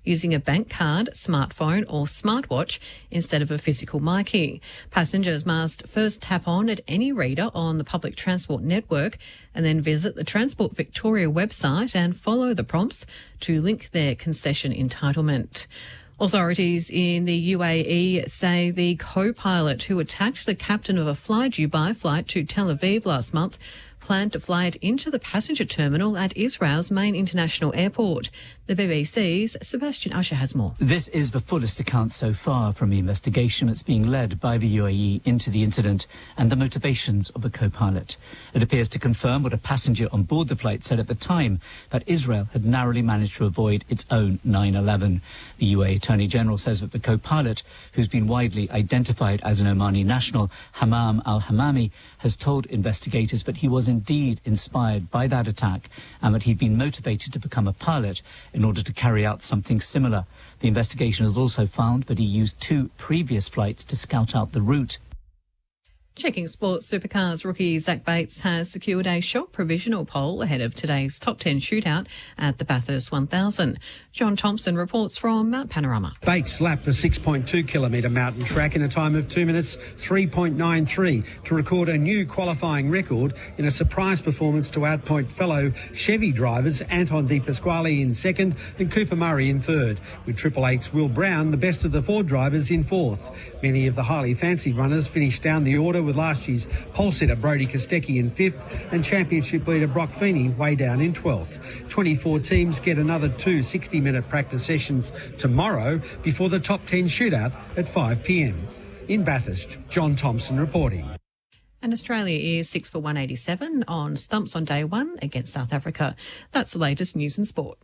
using a bank card, smartphone or smartwatch instead of a physical myki. Passengers must first tap on at any reader on the public transport network and then visit the Transport Victoria website and follow the prompts to link their concession entitlement. Authorities in the UAE say the co-pilot who attacked the captain of a Fly Dubai flight to Tel Aviv last month planned to fly it into the passenger terminal at Israel's main international airport. The BBC's Sebastian Usher has more. This is the fullest account so far from the investigation that's being led by the UAE into the incident and the motivations of the co-pilot. It appears to confirm what a passenger on board the flight said at the time, that Israel had narrowly managed to avoid its own 9/11. The UAE Attorney General says that the co-pilot, who's been widely identified as an Omani national, Hammam al-Hammami, has told investigators that he was indeed inspired by that attack and that he'd been motivated to become a pilot in order to carry out something similar. The investigation has also found that he used 2 previous flights to scout out the route. Checking sports, Supercars rookie Zach Bates has secured a short provisional pole ahead of today's top 10 shootout at the Bathurst 1000. John Thompson reports from Mount Panorama. Bates lapped the 6.2-kilometre mountain track in a time of 2 minutes 3.93 to record a new qualifying record in a surprise performance to outpoint fellow Chevy drivers Anton De Pasquale in second and Cooper Murray in third, with Triple 8's Will Brown the best of the 4 drivers in fourth. Many of the highly fancied runners finished down the order, with last year's pole sitter Brody Kostecki in 5th and championship leader Brock Feeney way down in 12th. 24 teams get another 2 60-minute practice sessions tomorrow before the top 10 shootout at 5 p.m. In Bathurst, John Thompson reporting. And Australia is 6 for 187 on stumps on day 1 against South Africa. That's the latest news and sport.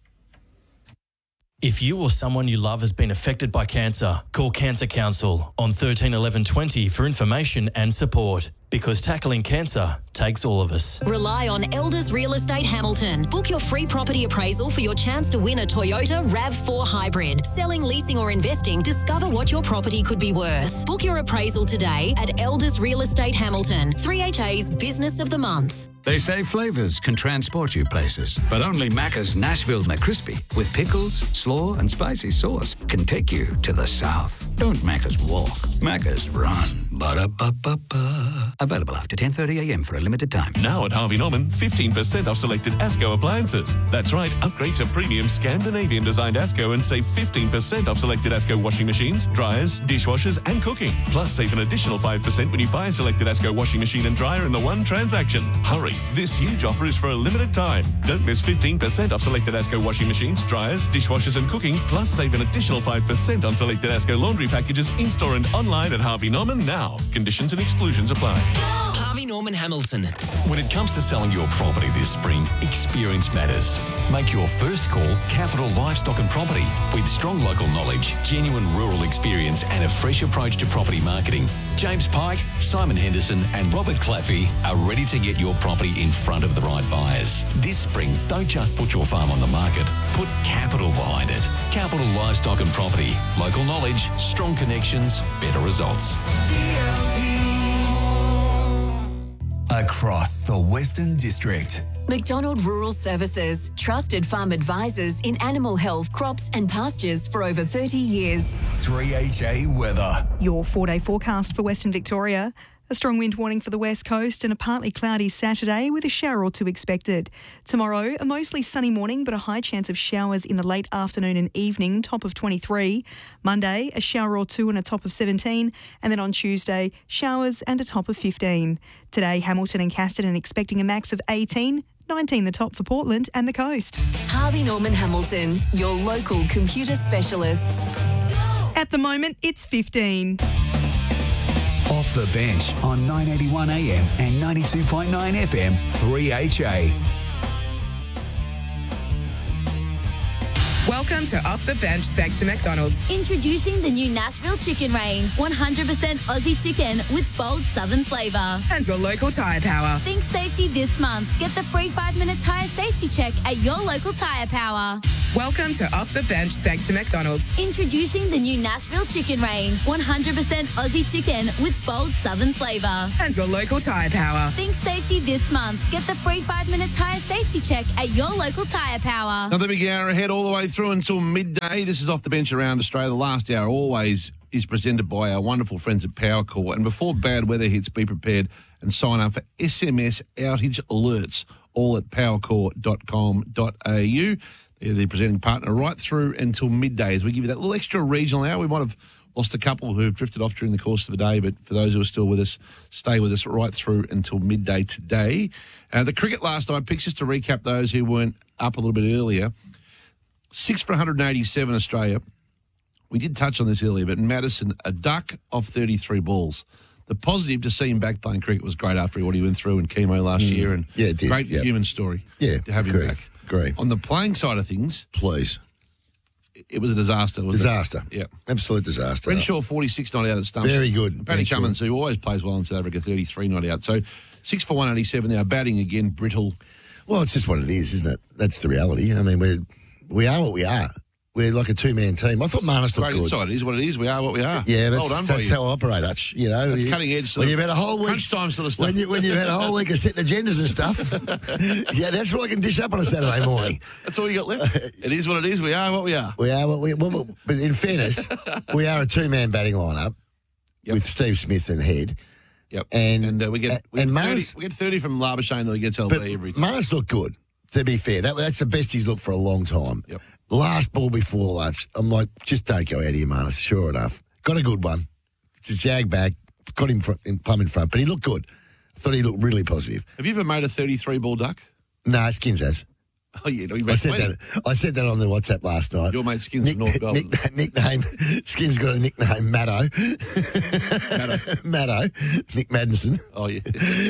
If you or someone you love has been affected by cancer, call Cancer Council on 13 11 20 for information and support. Because tackling cancer takes all of us. Rely on Elders Real Estate Hamilton. Book your free property appraisal for your chance to win a Toyota RAV4 Hybrid. Selling, leasing or investing, discover what your property could be worth. Book your appraisal today at Elders Real Estate Hamilton, 3HA's Business of the Month. They say flavours can transport you places, but only Macca's Nashville McCrispy with pickles, slaw and spicy sauce can take you to the south. Don't Macca's walk, Macca's run. Ba-da-ba-ba-ba. Available after 10:30am for a limited time. Now at Harvey Norman, 15% off selected Asco appliances. That's right, upgrade to premium Scandinavian designed Asco and save 15% off selected Asco washing machines, dryers, dishwashers and cooking. Plus save an additional 5% when you buy a selected Asco washing machine and dryer in the one transaction. Hurry, this huge offer is for a limited time. Don't miss 15% off selected Asco washing machines, dryers, dishwashers and cooking. Plus save an additional 5% on selected Asco laundry packages in-store and online at Harvey Norman now. Conditions and exclusions apply. Harvey Norman Hamilton. When it comes to selling your property this spring, experience matters. Make your first call Capital Livestock and Property. With strong local knowledge, genuine rural experience and a fresh approach to property marketing, James Pike, Simon Henderson and Robert Claffey are ready to get your property in front of the right buyers. This spring, don't just put your farm on the market, put capital behind it. Capital Livestock and Property. Local knowledge, strong connections, better results. Across the Western District. McDonald Rural Services, trusted farm advisors in animal health, crops and pastures for over 30 years. 3HA weather. Your 4-day forecast for Western Victoria. A strong wind warning for the west coast and a partly cloudy Saturday with a shower or 2 expected. Tomorrow, a mostly sunny morning but a high chance of showers in the late afternoon and evening, top of 23. Monday, a shower or 2 and a top of 17. And then on Tuesday, showers and a top of 15. Today, Hamilton and Casterton expecting a max of 18. 19 the top for Portland and the coast. Harvey Norman Hamilton, your local computer specialists. At the moment, it's 15. Off the bench on 981 AM and 92.9 FM, 3HA. Welcome to Off the Bench, thanks to McDonald's. Introducing the new Nashville Chicken Range. 100% Aussie chicken with bold southern flavour. And your local tyre power. Think safety this month. Get the free 5-minute tyre safety check at your local Tyre Power. Welcome to Off the Bench, thanks to McDonald's. Introducing the new Nashville Chicken Range. 100% Aussie chicken with bold southern flavour. And your local tyre power. Think safety this month. Get the free 5-minute tyre safety check at your local Tyre Power. Another big hour ahead all the way through through until midday. This is Off the Bench Around Australia. The last hour always is presented by our wonderful friends at Powercore. And before bad weather hits, be prepared and sign up for SMS outage alerts, all at powercore.com.au. They're the presenting partner right through until midday as we give you that little extra regional hour. We might have lost a couple who've drifted off during the course of the day, but for those who are still with us, stay with us right through until midday today. The cricket last night, picks just to recap those who weren't up a little bit earlier. 6 for 187 Australia. We did touch on this earlier, but Madison, a duck of 33 balls. The positive to see him back playing cricket was great after what he went through in chemo last year, and it did. Great human story. Yeah, to have him back. Great. On the playing side of things, please, it was a disaster. Disaster. Yeah, absolute disaster. Renshaw 46 not out at stumps. Very good. Paddy Cummins, who always plays well in South Africa, 33 not out. So 6 for 187. They are batting again, brittle. Well, it's just what it is, isn't it? That's the reality. I mean, we are what we are. We're like a two-man team. I thought Marnus looked good. Inside, it is what it is. We are what we are. Yeah, well done that's how I operate, Hutch. You know, that's cutting edge. When you've had a whole week, crunch time sort of stuff. When you've had a whole week of setting agendas and stuff, yeah, that's what I can dish up on a Saturday morning. That's all you got left. It is what it is. We are what we are. We are what we are. Well, but in fairness, we are a two-man batting lineup with Steve Smith and Head. Yep. And we get 30 from Labuschagne, though he gets LB every time. Marnus looked good. To be fair, that's the best he's looked for a long time. Yep. Last ball before lunch, I'm like, just don't go out here, Marnus. Sure enough. Got a good one. Just jag back, got him plumb in front, but he looked good. I thought he looked really positive. Have you ever made a 33-ball duck? No, Skins has. Oh, yeah. No, I said that on the WhatsApp last night. Your mate Skins North Melbourne. Nickname. Skins got a nickname, Maddo. Maddo. Nick Madison. Oh, yeah.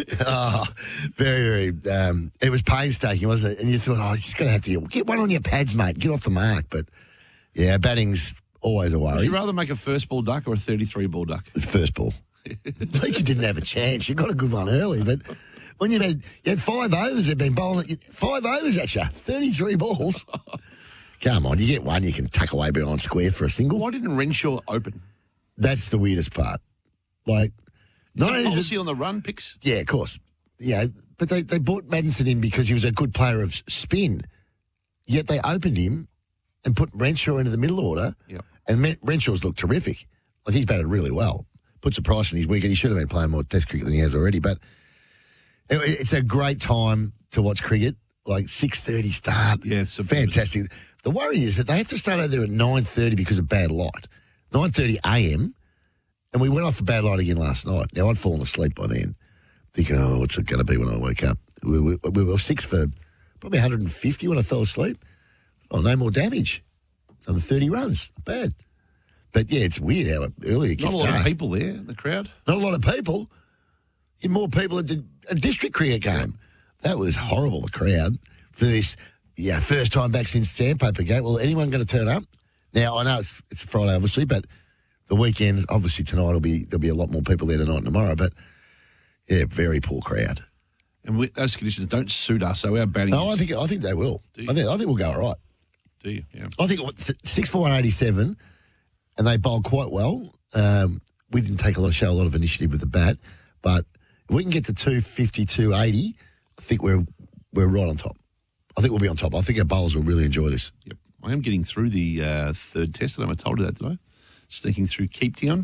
Very, very. It was painstaking, wasn't it? And you thought, you're just going to have to get one on your pads, mate. Get off the mark. But, yeah, batting's always a worry. Would you rather make a first-ball duck or a 33-ball duck? First ball. At least you didn't have a chance. You got a good one early, but... When you had 5 overs, they've been bowling 5 overs at you, 33 balls. Come on, you get one, you can tuck away behind square for a single. Why didn't Renshaw open? That's the weirdest part. Like, not only policy on the run picks. Yeah, of course. Yeah, but they brought Madison in because he was a good player of spin. Yet they opened him and put Renshaw into the middle order. Yep. And Renshaw's looked terrific. Like, he's batted really well. Puts a price on his wicket. He should have been playing more Test cricket than he has already, but. It's a great time to watch cricket, like 6:30 start. Yeah, it's fantastic. The worry is that they have to start over there at 9:30 because of bad light. 9:30 a.m. and we went off for bad light again last night. Now, I'd fallen asleep by then, thinking, what's it going to be when I wake up? We were 6 for probably 150 when I fell asleep. Oh, no more damage. Another 30 runs. Not bad. But, yeah, it's weird how early it gets dark. Not a lot of dark. people there in the crowd. Not a lot of people. More people at a district cricket game. That was horrible, the crowd, for this first time back since Sandpaper Gate. Well, anyone going to turn up? Now, I know it's a Friday, obviously, but the weekend, obviously tonight, there'll be a lot more people there tonight and tomorrow, but, yeah, very poor crowd. And those conditions don't suit us, so our batting... No, I think they will. I think we'll go all right. Do you? Yeah. I think 6 for 187, and they bowled quite well. We didn't show a lot of initiative with the bat, but... If we can get to 250, 280, I think we're right on top. I think we'll be on top. I think our bowlers will really enjoy this. Yep. I am getting through the third test. I told you that, did I? Sneaking through Cape Town.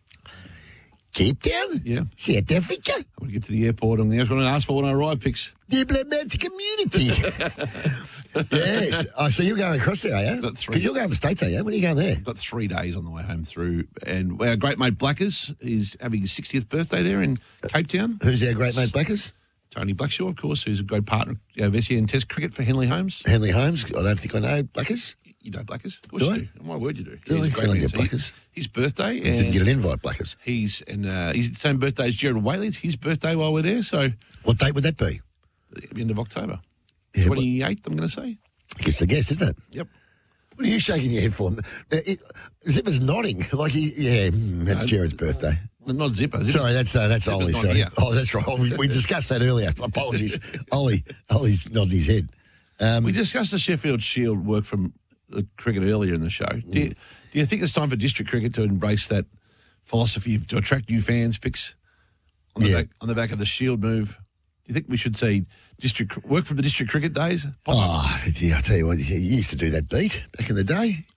Cape Town? Yeah. South Africa? I'm going to get to the airport. I'm going to ask for when I arrive, Picks. Diplomatic community. Yes. Oh, so you're going across there, are you? Got 3. Because you're going to the States, are you? When are you going there? Got 3 days on the way home through. And our great mate Blackers is having his 60th birthday there in Cape Town. Who's our great mate Blackers? Tony Blackshaw, of course, who's a great partner of SEN Test cricket for Henley Holmes. Henley Holmes? I don't think I know Blackers. You know Blackers? Of course you do. My word you do. Do I? Can I get Blackers? His birthday. And didn't get an invite, Blackers. He's the same birthday as Gerard Whaley. It's his birthday while we're there. So what date would that be? The end of October. Yeah, 28th, I'm going to say. I guess, isn't it? Yep. What are you shaking your head for? Zipper's nodding. Like, that's Gerard's birthday. Not Zipper. Sorry, that's Ollie. Sorry. Here. Oh, that's right. We discussed that earlier. Apologies. Ollie's nodding his head. We discussed the Sheffield Shield work from the cricket earlier in the show. Do you think it's time for district cricket to embrace that philosophy to attract new fans, Picks? On the back of the Shield move? you think we should see work from the district cricket days? Oh, yeah, I tell you what, you used to do that beat back in the day.